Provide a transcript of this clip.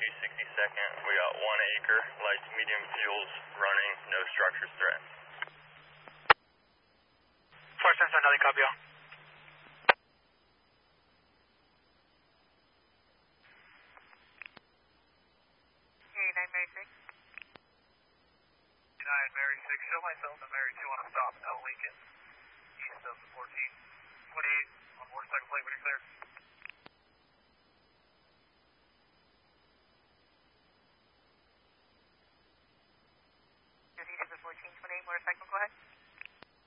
62nd. We got 1 acre, light to medium fuels running, no structures threat. Force sensor, nothing, copy all. Mary 6. 9 Mary 6, show myself and Mary 2 on a stop at Lincoln, east of 1428 on motorcycle plate, when you're clear. East of 1428 motorcycle, go ahead.